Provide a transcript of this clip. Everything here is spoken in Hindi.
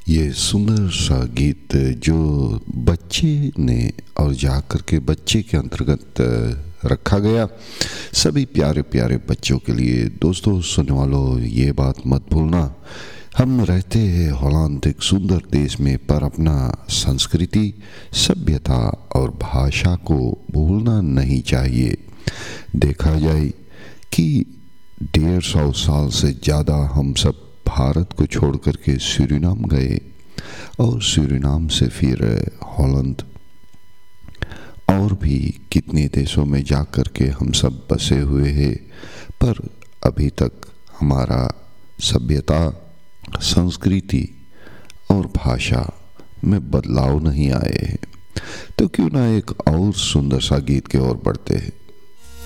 ये सुंदर सा गीत जो बच्चे ने और जाकर के बच्चे के अंतर्गत रखा गया, सभी प्यारे प्यारे बच्चों के लिए। दोस्तों सुनने वालों, ये बात मत भूलना, हम रहते हैं हॉलैंड एक सुंदर देश में, पर अपना संस्कृति, सभ्यता और भाषा को भूलना नहीं चाहिए। देखा जाए कि 150 साल से ज़्यादा हम सब भारत को छोड़ करके सूरीनाम गए और सूरीनाम से फिर हॉलैंड और भी कितने देशों में जा कर के हम सब बसे हुए हैं, पर अभी तक हमारा सभ्यता, संस्कृति और भाषा में बदलाव नहीं आए हैं। तो क्यों ना एक और सुंदर सा गीत की ओर बढ़ते हैं।